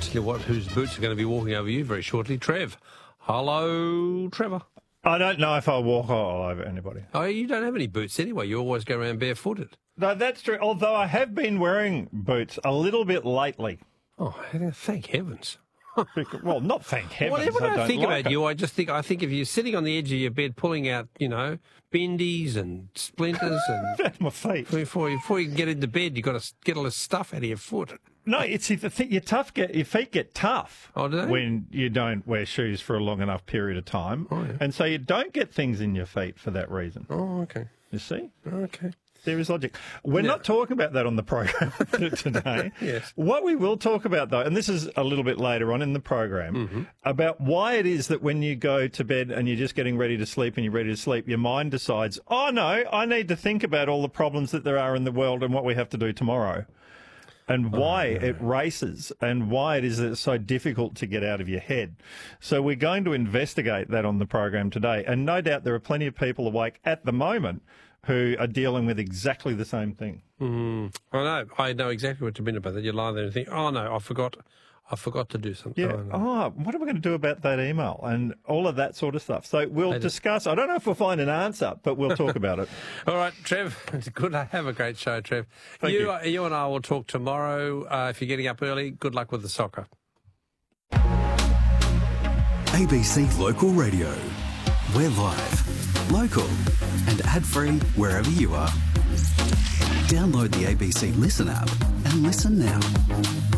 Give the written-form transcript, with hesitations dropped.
tell you what, whose boots are going to be walking over you very shortly. Trev. Hello, Trevor. I don't know if I'll walk all over anybody. Oh, you don't have any boots anyway. You always go around barefooted. No, that's true. Although I have been wearing boots a little bit lately. Oh, thank heavens. Well, not thank heavens. Whenever I think like about it. you, I think if you're sitting on the edge of your bed pulling out, bendies and splinters and That's my feet. before you can get into bed, you've got to get all this stuff out of your foot. No, it's the thing. Your feet get tough Oh, do they? when you don't wear shoes for a long enough period of time. Oh, yeah. And so you don't get things in your feet for that reason. Oh, okay. You see? Okay. There is logic. We're not talking about that on the program today. Yes. What we will talk about, though, and this is a little bit later on in the program, about why it is that when you go to bed and you're just getting ready to sleep and you're ready to sleep, your mind decides, oh, no, I need to think about all the problems that there are in the world and what we have to do tomorrow. And why it races and why it is that it's so difficult to get out of your head. So we're going to investigate that on the program today. And no doubt there are plenty of people awake at the moment who are dealing with exactly the same thing. I know exactly what you mean about that. You lie there and think, oh, no, I forgot to do something. Yeah. Oh, no. What are we going to do about that email and all of that sort of stuff? So we'll discuss. I don't know if we'll find an answer, but we'll talk about it. All right, Trev. It's good. Have a great show, Trev. Thank you. You and I will talk tomorrow. If you're getting up early, good luck with the soccer. ABC Local Radio. We're live, local and ad-free wherever you are. Download the ABC Listen app and listen now.